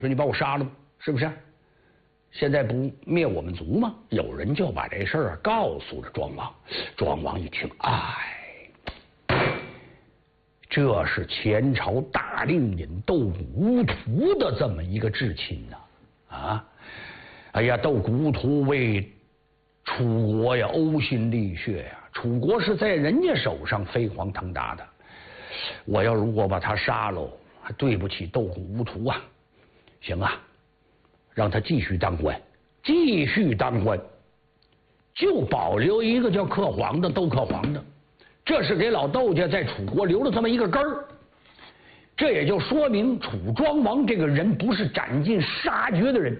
说你把我杀了吧，是不是？现在不灭我们族吗？有人就把这事儿告诉了庄王。庄王一听，这是前朝大令尹窦武图的这么一个至亲呐！哎呀，窦武图为楚国呀呕心沥血呀，楚国是在人家手上飞黄腾达的。我要如果把他杀了，还对不起窦武图啊！行啊，让他继续当官，继续当官，就保留一个叫克皇的窦克皇的。这是给老窦家在楚国留了这么一个根儿，这也就说明楚庄王这个人不是斩尽杀绝的人。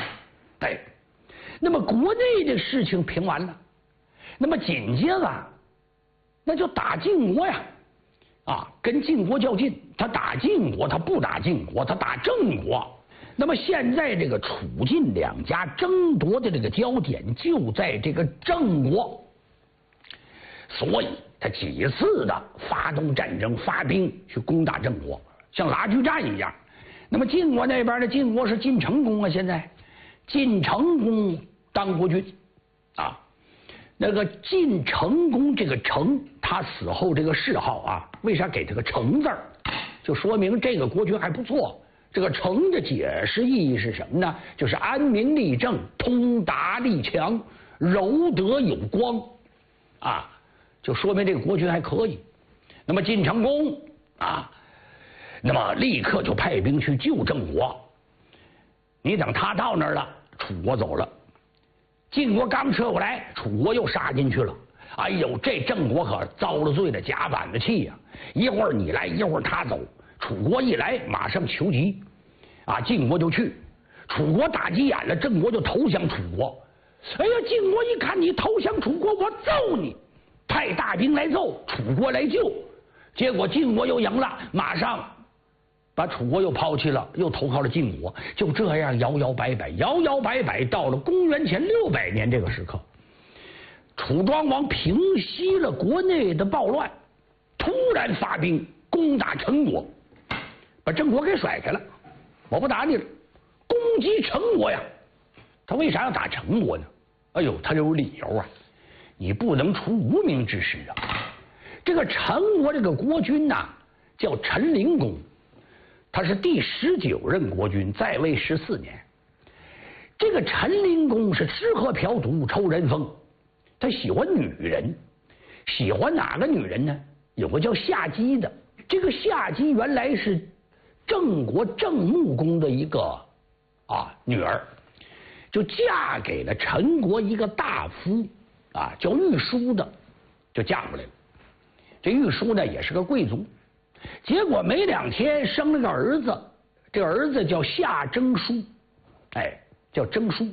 那么国内的事情平完了，那么紧接着那就打晋国呀，跟晋国较劲。他打晋国，他不打晋国，他打郑国。那么现在这个楚晋两家争夺的这个焦点就在这个郑国，所以他几次的发动战争，发兵去攻打郑国，像拉锯战一样。那么晋国那边的晋国是晋成公啊，现在晋成公当国君那个晋成公这个成，他死后这个谥号为啥给他个成字儿？就说明这个国君还不错。这个成的解释意义是什么呢？就是安民立政、通达力强、柔德有光就说明这个国君还可以。那么晋成公那么立刻就派兵去救郑国。你等他到那儿了，楚国走了，晋国刚撤过来，楚国又杀进去了。哎呦，这郑国可遭了罪了，夹板子气呀！一会儿你来，一会儿他走。楚国一来，马上求急晋国就去。楚国打急眼了，郑国就投降楚国。哎呀，晋国一看你投降楚国，我揍你！派大兵来揍，楚国来救。结果晋国又赢了，马上把楚国又抛弃了，又投靠了晋国。就这样摇摇摆摆，到了公元前600年这个时刻，楚庄王平息了国内的暴乱，突然发兵攻打陈国，把郑国给甩开了。我不打你了，攻击陈国呀！他为啥要打陈国呢？哎呦，他有理由你不能出无名之师这个陈国这个国君叫陈灵公，他是第19任国君，在位14年。这个陈灵公是吃喝嫖赌抽人风，他喜欢女人。喜欢哪个女人呢？有个叫夏姬的。这个夏姬原来是郑国郑穆公的一个女儿，就嫁给了陈国一个大夫叫玉书的，就嫁过来了。这玉书呢也是个贵族，结果没2天生了个儿子，这个儿子叫夏征舒，叫征舒。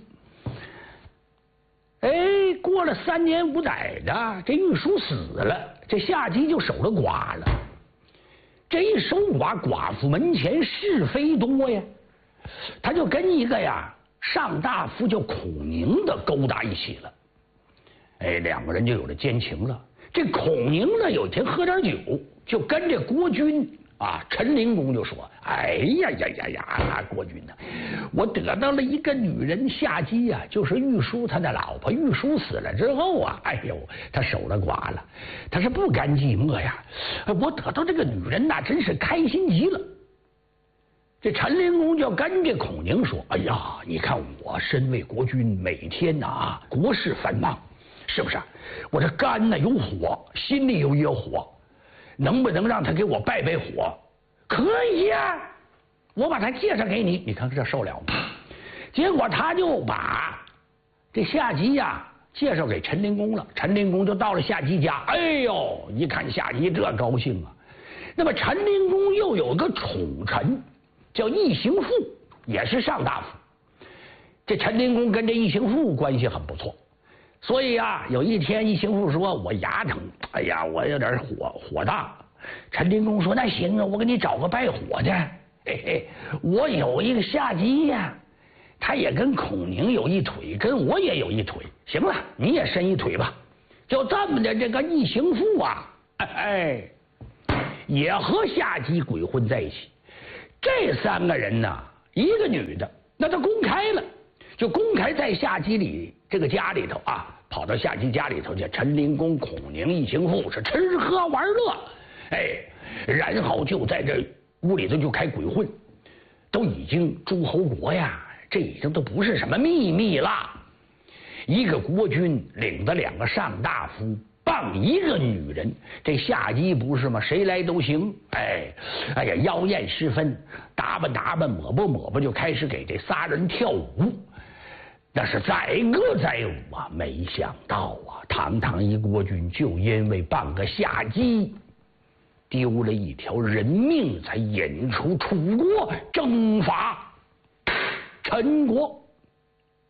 过了3年5载的，这玉书死了，这夏姬就守了寡了。这一守寡，寡妇门前是非多呀，他就跟一个上大夫叫孔宁的勾搭一起了。2个人就有了奸情了。这孔宁呢有一天喝点酒，就跟这国君陈灵公就说：“哎呀，国君我得到了一个女人夏姬就是玉书他的老婆。玉书死了之后他守了寡了，他是不甘寂寞呀。我得到这个女人真是开心极了。”这陈灵公就跟这孔宁说：“哎呀，你看我身为国君，每天国事繁忙，是不是？我这肝有火，心里有野火。能不能让他给我拜火？”可以呀，我把他介绍给你，你看这受了吗？结果他就把这夏姬介绍给陈灵公了。陈灵公就到了夏姬家，一看夏姬这高兴那么陈灵公又有个宠臣叫异行父，也是上大夫。这陈灵公跟这异行父关系很不错，所以有一天异行父说：“我牙疼，我有点火大。”陈灵公说：“那行我给你找个拜火的。我有一个夏姬他也跟孔宁有一腿，跟我也有一腿。行了，你也伸一腿吧。”就这么的，这个异行父也和夏姬鬼混在一起。这3个人一个女的，那他公开了，就公开在夏姬里这个家里头啊，跑到夏姬家里头去，陈灵公、孔宁一行父是吃喝玩乐，哎，然后就在这屋里头就开鬼混，都已经诸侯国呀，这已经都不是什么秘密了。一个国君领着2个上大夫，傍一个女人，这夏姬不是吗？谁来都行。哎呀，妖艳十分，打扮，抹吧，就开始给这仨人跳舞。那是载歌载舞啊！没想到啊，堂堂一国君，就因为傍个夏姬，丢了一条人命，才引出楚国征伐陈国。